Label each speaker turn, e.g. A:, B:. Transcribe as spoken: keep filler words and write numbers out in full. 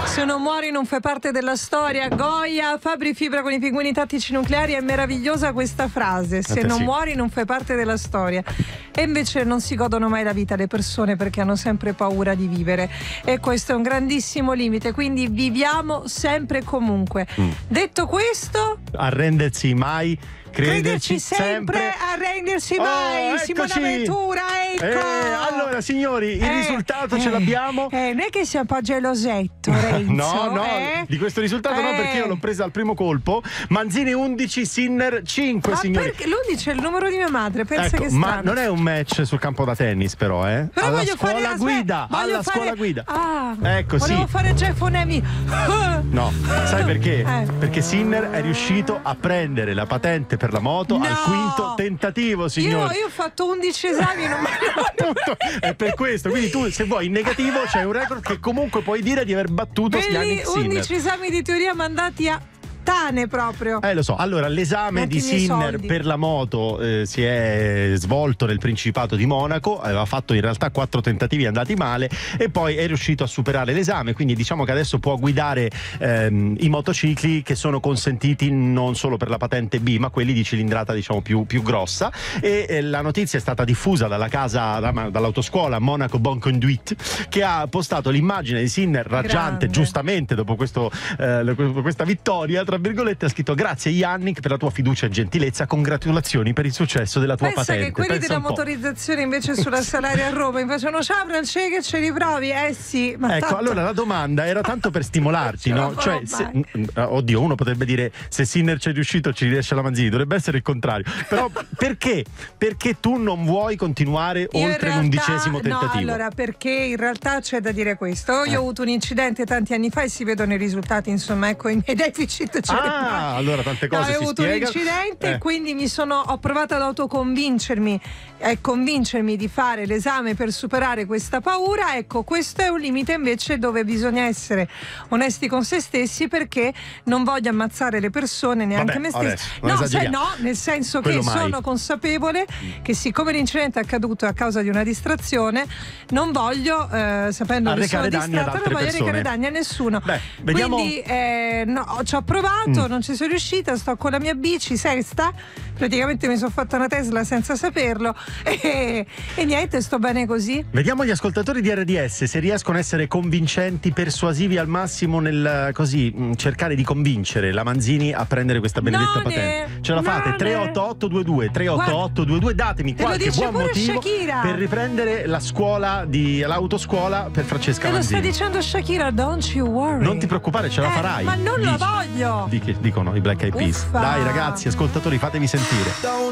A: Se non muori non fai parte della storia. Goya, Fabri Fibra con i pinguini tattici nucleari. È meravigliosa questa frase. Se non
B: sì.
A: muori non fai parte della storia. E invece non si godono mai la vita le persone perché hanno sempre paura di vivere. E questo è un grandissimo limite. Quindi viviamo sempre e comunque. Mm. Detto questo,
B: arrendersi mai.
A: Crederci sempre, arrendersi mai.
B: Oh,
A: Simona Ventura, ecco.
B: Eh, allora signori, il
A: eh,
B: risultato
A: eh,
B: ce l'abbiamo.
A: Eh, non è che sia un po' gelosetto, Renzo.
B: No, no,
A: eh?
B: di questo risultato
A: eh.
B: no, perché io l'ho presa al primo colpo. Manzini undici, Sinner cinque,
A: ma
B: signori.
A: Perché l'undici è il numero di mia madre, pensa
B: ecco,
A: che
B: ma
A: strano.
B: non è un match sul campo da tennis, però, eh?
A: Però
B: alla
A: voglio
B: scuola
A: fare
B: guida,
A: voglio
B: alla
A: fare...
B: scuola guida.
A: Ah,
B: ecco,
A: volevo
B: sì.
A: fare Jeff Onemi.
B: No, sai perché?
A: Eh.
B: Perché Sinner è riuscito a prendere la patente per la moto
A: no.
B: al quinto tentativo, signore.
A: Io, io ho fatto undici esami, non mi
B: è per questo, quindi tu se vuoi in negativo c'è un record che comunque puoi dire di aver battuto Yannick Sinner.
A: undici esami di teoria mandati a tane proprio.
B: Eh lo so, allora l'esame
A: Anche
B: di Sinner
A: soldi.
B: per la moto eh, si è svolto nel Principato di Monaco, aveva fatto in realtà quattro tentativi andati male e poi è riuscito a superare l'esame, quindi diciamo che adesso può guidare ehm, i motocicli che sono consentiti non solo per la patente B ma quelli di cilindrata diciamo più, più grossa e eh, la notizia è stata diffusa dalla casa, da, dall'autoscuola Monaco Bon Conduit che ha postato l'immagine di Sinner raggiante
A: Grande.
B: giustamente dopo questo, eh, questa vittoria tra virgolette, ha scritto: grazie Yannick per la tua fiducia e gentilezza, congratulazioni per il successo della tua
A: Pensa
B: patente.
A: che quelli
B: Pensa
A: della
B: un po'.
A: motorizzazione invece sulla Salaria a Roma mi facevano ciao Francesca che ce li provi? Eh sì, ma
B: ecco,
A: tanto...
B: allora la domanda era tanto per stimolarti, no? Cioè, se, oddio, uno potrebbe dire se Sinner ci è riuscito ci riesce la Manzini, dovrebbe essere il contrario. Però perché? Perché tu non vuoi continuare
A: Io
B: oltre
A: realtà,
B: l'undicesimo tentativo?
A: No, allora, perché in realtà c'è da dire questo. Io
B: eh.
A: ho avuto un incidente tanti anni fa e si vedono i risultati, insomma, ecco i miei deficit cerebrali.
B: Ah, allora tante cose
A: no,
B: si
A: ho avuto
B: spiega.
A: un incidente
B: eh.
A: e quindi mi sono, ho provato ad autoconvincermi e convincermi di fare l'esame per superare questa paura. Ecco, questo è un limite invece dove bisogna essere onesti con se stessi, perché non voglio ammazzare le persone, neanche
B: Vabbè,
A: me stessi.
B: adesso, non
A: No, sai,
B: esageriamo.
A: no, nel senso
B: Quello
A: che
B: mai.
A: sono consapevole che siccome l'incidente è accaduto a causa di una distrazione, non voglio, eh, sapendo che sono
B: arrecare danni ad
A: distratta,
B: altre
A: non voglio
B: persone.
A: recare danni a nessuno.
B: Beh, vediamo.
A: Quindi eh, no, ci ho provato,
B: Mm.
A: non ci sono riuscita, sto con la mia bici sesta, praticamente mi sono fatta una Tesla senza saperlo e, e niente, sto bene così.
B: Vediamo gli ascoltatori di R D S se riescono a essere convincenti, persuasivi al massimo nel così mh, cercare di convincere la Manzini a prendere questa benedetta
A: None,
B: patente. Ce la fate?
A: none.
B: tre otto otto due due tre otto otto due due, datemi
A: te lo
B: qualche
A: dice
B: buon
A: pure
B: motivo
A: Shakira.
B: per riprendere la scuola di l'autoscuola per Francesca
A: Te lo sta
B: Manzini.
A: dicendo Shakira, don't you worry.
B: Non ti preoccupare, ce la
A: Eh,
B: farai.
A: ma non la
B: Dici.
A: voglio.
B: Di che dicono i Black Eyed Peas.
A: Uffa.
B: Dai ragazzi, ascoltatori, fatevi sentire.